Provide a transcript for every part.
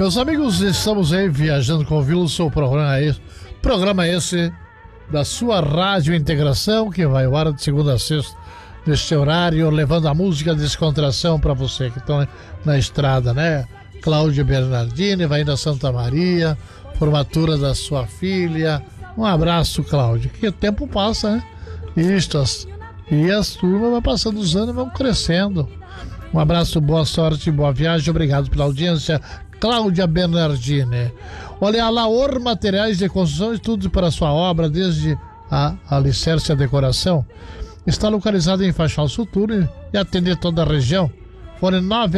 Meus amigos, estamos aí viajando com o Wilson, programa esse da sua Rádio Integração, que vai ao ar de segunda a sexta, neste horário, levando a música de descontração para você que estão na estrada, né? Cláudia Bernardini, vai indo a Santa Maria, formatura da sua filha. Um abraço, Cláudia, que o tempo passa, né? E as turmas vão passando os anos e vão crescendo. Um abraço, boa sorte, boa viagem, obrigado pela audiência, Cláudia Bernardini. Olha, a Laor Materiais de Construção, tudo para a sua obra, desde a alicerce e a decoração. Está localizada em Faxal Sul e atende toda a região. Fone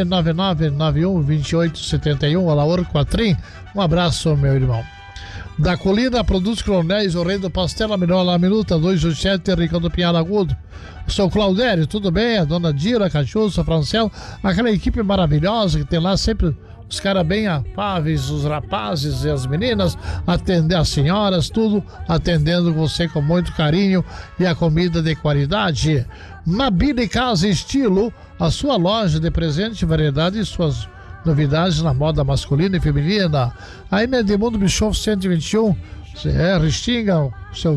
999-91-2871, a Laor Quatrim. Um abraço, meu irmão. Da Colina, Produtos Coronéis, o rei do pastel, a Minola Minuta, 287, Rica do Pinhal Agudo. Sou Claudério, tudo bem? A dona Dira, Cachoso, a Francel, aquela equipe maravilhosa que tem lá sempre os caras bem afáveis, os rapazes e as meninas, atender as senhoras, tudo atendendo você com muito carinho e a comida de qualidade. Mabile Casa Estilo, a sua loja de presente, variedade e suas novidades na moda masculina e feminina. Aí na Edmundo Bischoff 121, Restinga, o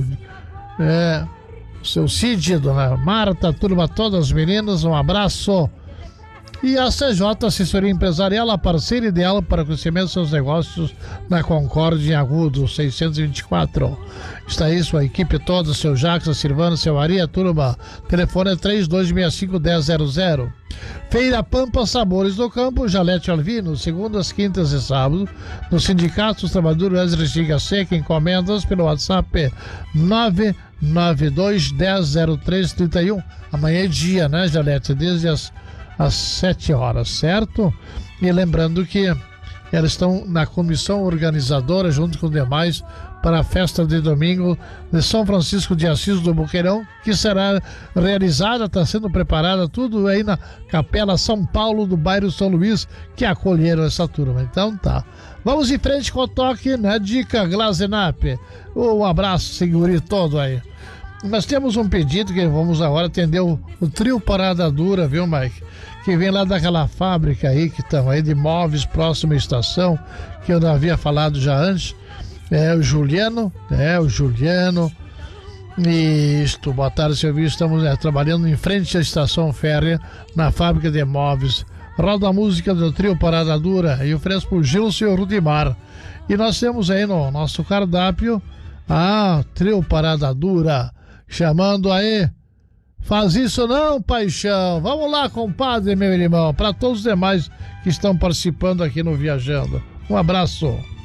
seu Cid, dona Marta, turma, todas as meninas, um abraço. E a CJ Assessoria Empresarial, a parceira ideal para o crescimento dos seus negócios na Concórdia em Agudo, 624. Está aí sua equipe toda, seu Jacques, a Silvana, seu Aria, turma. Telefone é 3265-1000. Feira Pampa Sabores do Campo, Jalete Alvino, segundas, quintas e sábado. No Sindicato dos Trabalhadores Wesley Giga Seca, encomendas pelo WhatsApp 992-100331. Amanhã é dia, né, Jalete? Desde às 7 horas, certo? E lembrando que elas estão na comissão organizadora, junto com demais, para a festa de domingo de São Francisco de Assis do Boqueirão, que será realizada, está sendo preparada, tudo aí na Capela São Paulo do bairro São Luís, que acolheram essa turma. Então tá. Vamos em frente com o toque, né? Dica Glazenap. Um abraço, seguri todo aí. Nós temos um pedido que vamos agora atender o trio Parada Dura, viu, Mike? Que vem lá daquela fábrica aí, que estão aí de móveis, próxima estação, que eu não havia falado já antes. O Juliano. Isto, boa tarde, serviço. Estamos trabalhando em frente à estação férrea, na fábrica de móveis. Roda a música do trio Parada Dura e oferece pro Gilson e o Rudimar. E nós temos aí no nosso cardápio trio Parada Dura, chamando aí. Faz isso não, paixão. Vamos lá, compadre, meu irmão, para todos os demais que estão participando aqui no Viajando. Um abraço.